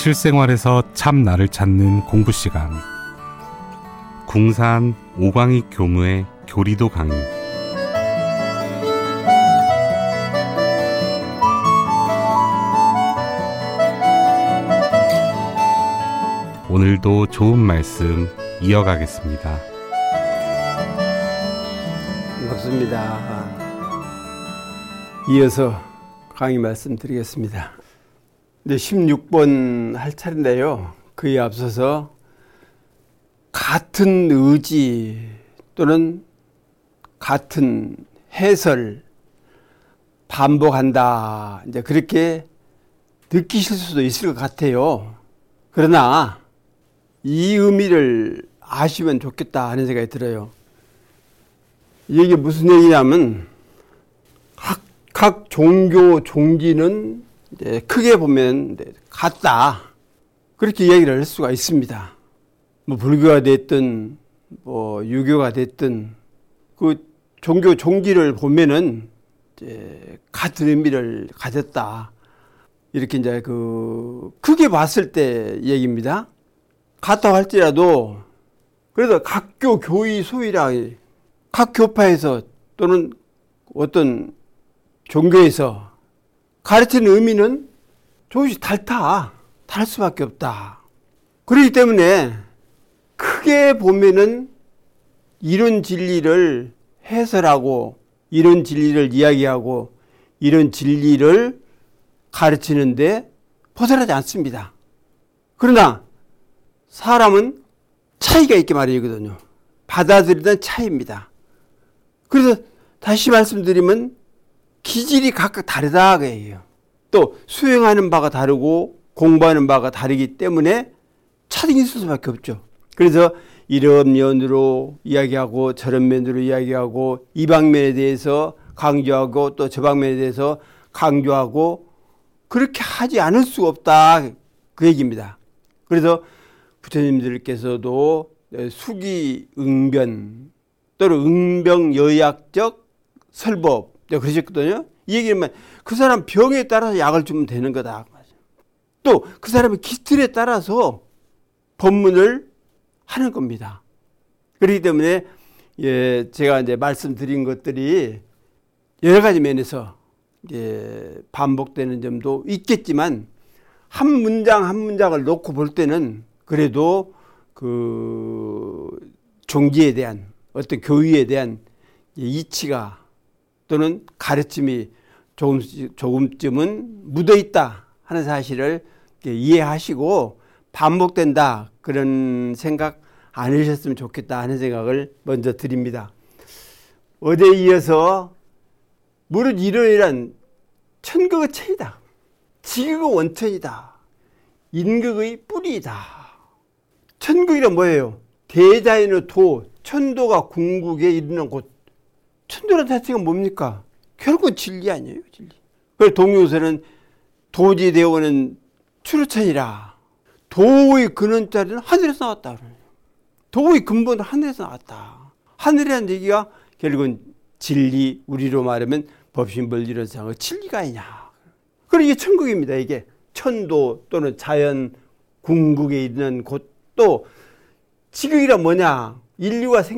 실생활에서 참 나를 찾는 공부 시간. 궁산 오광익 교무의 교리도 강의. 오늘도 좋은 말씀 이어가겠습니다. 반갑습니다. 이어서 강의 말씀드리겠습니다. 16번 할 차례인데요. 그에 앞서서 같은 의지 또는 같은 해설 반복한다. 이제 그렇게 느끼실 수도 있을 것 같아요. 그러나 이 의미를 아시면 좋겠다 하는 생각이 들어요. 이게 무슨 얘기냐면 각 종교 종지는 이제 크게 보면 같다. 그렇게 이야기를 할 수가 있습니다. 뭐 불교가 됐든 뭐 유교가 됐든 그 종교 종지를 보면은 이제 같은 의미를 가졌다. 이렇게 이제 크게 봤을 때 얘기입니다. 같다고 할지라도 그래도 각교 교의 소위라 각 교파에서 또는 어떤 종교에서 가르치는 의미는 조금씩 다를 수밖에 없다. 그렇기 때문에 크게 보면은 이런 진리를 해설하고 이런 진리를 이야기하고 이런 진리를 가르치는데 벗어나지 않습니다. 그러나 사람은 차이가 있게 말이거든요. 받아들이는 차이입니다. 그래서 다시 말씀드리면 기질이 각각 다르다 그 얘기예요. 또 수행하는 바가 다르고 공부하는 바가 다르기 때문에 차등이 있을 수밖에 없죠. 그래서 이런 면으로 이야기하고 저런 면으로 이야기하고 이 방면에 대해서 강조하고 또 저 방면에 대해서 강조하고 그렇게 하지 않을 수가 없다 그 얘기입니다. 그래서 부처님들께서도 수기응변 또는 응병여약적 설법 그러셨거든요. 이 얘기는 그 사람 병에 따라서 약을 주면 되는 거다. 또 그 사람의 기틀에 따라서 법문을 하는 겁니다. 그렇기 때문에 제가 이제 말씀드린 것들이 여러 가지 면에서 반복되는 점도 있겠지만 한 문장 한 문장을 놓고 볼 때는 그래도 그 종지에 대한 어떤 교의에 대한 이치가 또는 가르침이 조금쯤은 묻어있다 하는 사실을 이해하시고 반복된다 그런 생각 안 하셨으면 좋겠다 하는 생각을 먼저 드립니다. 어제에 이어서 무릇 이러이러한 천극의 체이다. 지극의 원천이다. 인극의 뿌리이다. 천극이란 뭐예요? 대자연의 도, 천도가 궁극에 이르는 곳. 천도란 자체가 뭡니까? 결국은 진리 아니에요, 진리. 그래서 동요서는 도지되어오는 추루천이라. 도의 근원자리는 하늘에서 나왔다. 도의 근본은 하늘에서 나왔다. 하늘이라는 얘기가 결국은 진리, 우리로 말하면 법신벌리론상의 진리가 아니냐. 그리고 이게 천국입니다. 이게 천도 또는 자연 궁극에 이르는 곳. 또 지극이란 뭐냐? 인류가